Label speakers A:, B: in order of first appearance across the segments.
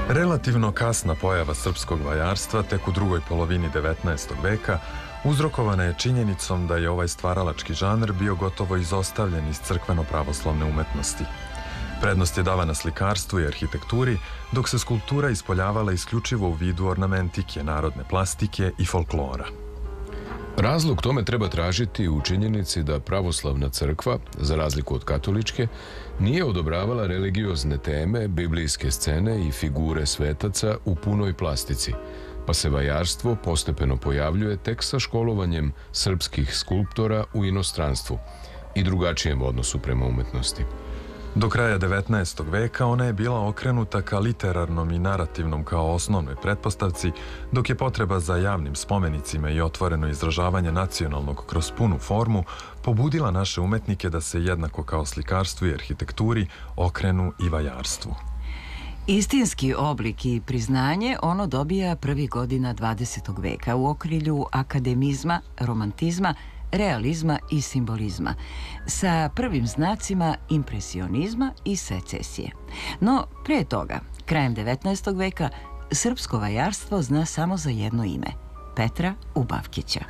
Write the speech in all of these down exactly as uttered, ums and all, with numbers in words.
A: Relativno kasna pojava srpskog vajarstva tek u drugoj polovini devetnaestog veka uzrokovana je činjenicom da je ovaj stvaralački žanr bio gotovo izostavljen iz crkveno-pravoslavne umetnosti. Prednost je davana slikarstvu i arhitekturi, dok se skulptura ispoljavala isključivo u vidu ornamentike, narodne plastike i folklora.
B: Razlog tome treba tražiti u činjenici da pravoslavna crkva, za razliku od katoličke, nije odobravala religiozne teme, biblijske scene i figure svetaca u punoj plastici, pa se vajarstvo postepeno pojavljuje tek sa školovanjem srpskih skulptora u inostranstvu i drugačijem odnosu prema umetnosti.
A: Do kraja devetnaestog veka ona je bila okrenuta ka literarnom i narativnom kao osnovnoj pretpostavci, dok je potreba za javnim spomenicima i otvoreno izražavanje nacionalnog kroz punu formu pobudila naše umetnike da se jednako kao slikarstvu i arhitekturi okrenu i vajarstvu.
C: Istinski oblik i priznanje ono dobija prvih godina dvadesetog veka u okrilju akademizma, romantizma, realizma i simbolizma, sa prvim znacima impresionizma i secesije. No, prije toga, krajem devetnaestog veka, srpsko vajarstvo zna samo za jedno ime – Petra Ubavkića.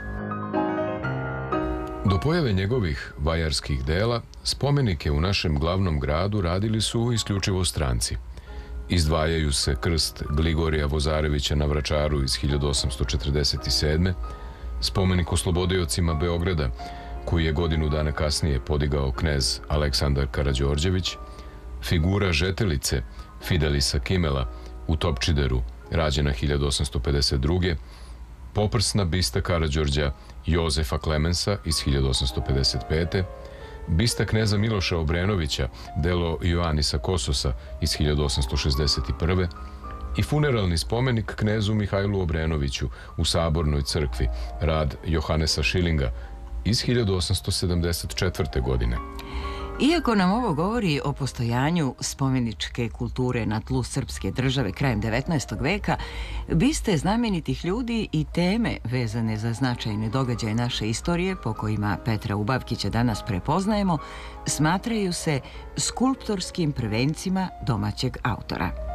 B: Do pojave njegovih vajarskih dela, spomenike u našem glavnom gradu radili su isključivo stranci. Izdvajaju se krst Gligorija Vozarevića na Vračaru iz hiljadu osamsto četrdeset sedme, spomenik oslobodiocima Beograda, koji je godinu dana kasnije podigao knez Aleksandar Karađorđević, figura Žetelice Fidelisa Kimela u Topčideru, rađena hiljadu osamsto pedeset druge, poprsna bista Karađorđa Jozefa Klemensa iz hiljadu osamsto pedeset pete, bista kneza Miloša Obrenovića, delo Joanisa Kososa iz hiljadu osamsto šezdeset prve i funeralni spomenik knezu Mihajlu Obrenoviću u Sabornoj crkvi, rad Johanesa Šilinga iz hiljadu osamsto sedamdeset četvrte. godine.
C: Iako nam ovo govori o postojanju spomeničke kulture na tlu srpske države krajem devetnaestog veka, biste znamenitih ljudi i teme vezane za značajne događaje naše istorije, po kojima Petra Ubavkića danas prepoznajemo, smatraju se skulptorskim prvencima domaćeg autora.